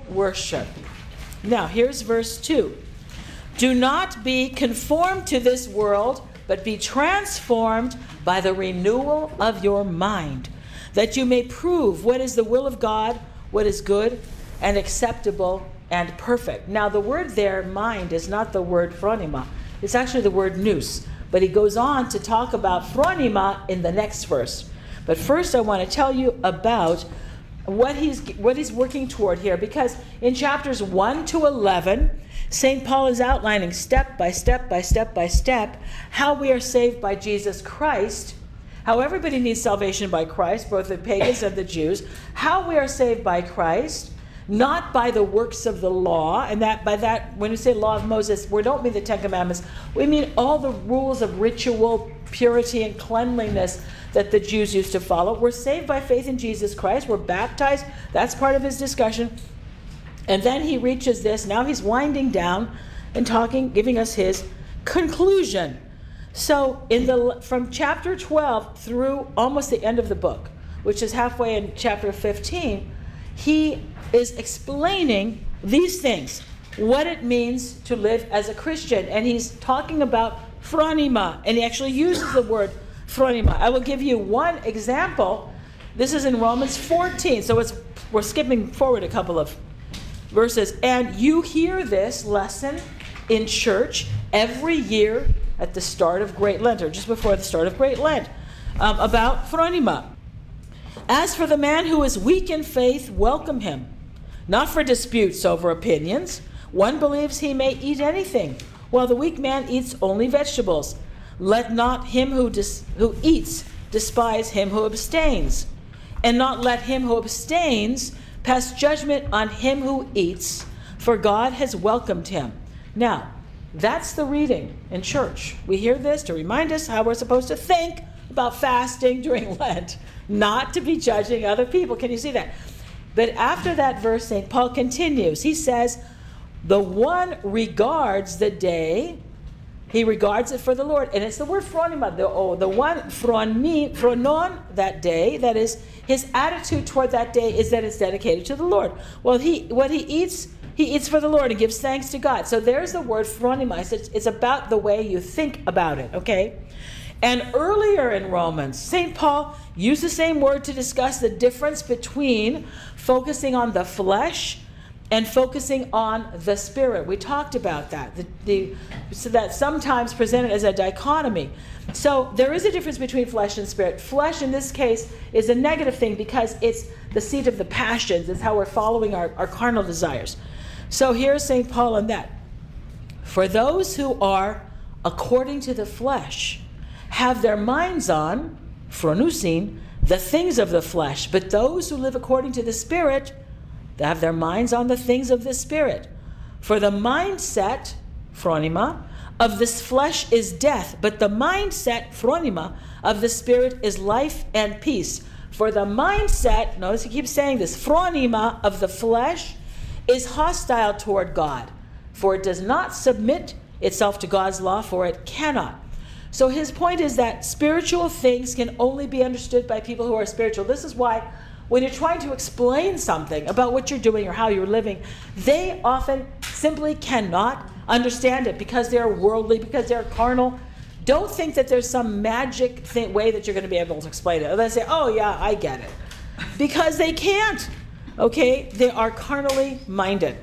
worship. Now, here's verse 2. Do not be conformed to this world, but be transformed by the renewal of your mind, that you may prove what is the will of God, what is good and acceptable and perfect. Now, the word there, mind, is not the word phronima. It's actually the word nous. But he goes on to talk about phronima in the next verse. But first I want to tell you about what he's working toward here, because in chapters 1 to 11, St. Paul is outlining step by step by step by step how we are saved by Jesus Christ, how everybody needs salvation by Christ, both the pagans and the Jews, how we are saved by Christ, not by the works of the law. And that by that, when we say law of Moses, we don't mean the Ten Commandments. We mean all the rules of ritual purity and cleanliness that the Jews used to follow. We're saved by faith in Jesus Christ. We're baptized. That's part of his discussion. And then he reaches this. Now he's winding down and talking, giving us his conclusion. So from chapter 12 through almost the end of the book, which is halfway in chapter 15, he is explaining these things, what it means to live as a Christian. And he's talking about phronima, and he actually uses the word phronima. I will give you one example. This is in Romans 14, so we're skipping forward a couple of verses. And you hear this lesson in church every year at the start of Great Lent, or just before the start of Great Lent, about phronima. As for the man who is weak in faith, welcome him, not for disputes over opinions. One believes he may eat anything, while the weak man eats only vegetables. Let not him who eats despise him who abstains, and not let him who abstains pass judgment on him who eats, for God has welcomed him. Now, that's the reading in church. We hear this to remind us how we're supposed to think about fasting during Lent, not to be judging other people. Can you see that? But after that verse, St. Paul continues. He says, the one regards the day, he regards it for the Lord. And it's the word phronima, the one phronon, that day, that is, his attitude toward that day is that it's dedicated to the Lord. Well, what he eats for the Lord and gives thanks to God. So there's the word phronima. It's about the way you think about it, okay? And earlier in Romans, St. Paul used the same word to discuss the difference between focusing on the flesh and focusing on the spirit. We talked about that. So that's sometimes presented as a dichotomy. So there is a difference between flesh and spirit. Flesh, in this case, is a negative thing because it's the seat of the passions. It's how we're following our carnal desires. So here's St. Paul on that. For those who are according to the flesh have their minds on, phronusin, the things of the flesh. But those who live according to the Spirit, they have their minds on the things of the Spirit. For the mindset, phronima, of this flesh is death, but the mindset, phronima, of the Spirit is life and peace. For the mindset, notice he keeps saying this, phronima, of the flesh is hostile toward God, for it does not submit itself to God's law, for it cannot. So his point is that spiritual things can only be understood by people who are spiritual. This is why when you're trying to explain something about what you're doing or how you're living, they often simply cannot understand it because they're worldly, because they're carnal. Don't think that there's some magic way that you're going to be able to explain it. They say, oh yeah, I get it. Because they can't. Okay? They are carnally minded.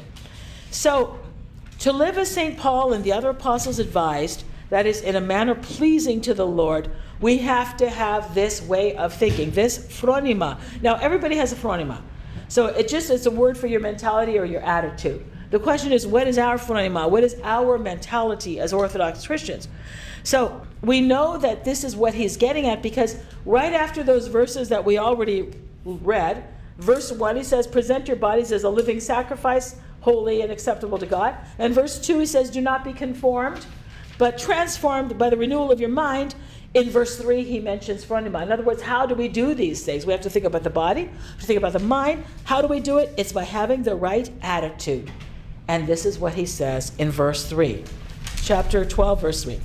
So to live as St. Paul and the other apostles advised, that is, in a manner pleasing to the Lord, we have to have this way of thinking, this phronima. Now, everybody has a phronima. So it's a word for your mentality or your attitude. The question is, what is our phronima? What is our mentality as Orthodox Christians? So we know that this is what he's getting at because right after those verses that we already read, verse 1, he says, present your bodies as a living sacrifice, holy and acceptable to God. And verse 2, he says, do not be conformed, but transformed by the renewal of your mind. In verse 3, he mentions phronima. In other words, how do we do these things? We have to think about the body, we have to think about the mind. How do we do it? It's by having the right attitude. And this is what he says in verse 3. Chapter 12, verse 3.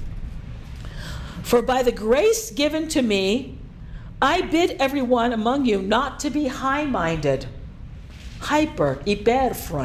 For by the grace given to me, I bid everyone among you not to be high-minded, hyper, hyperphron.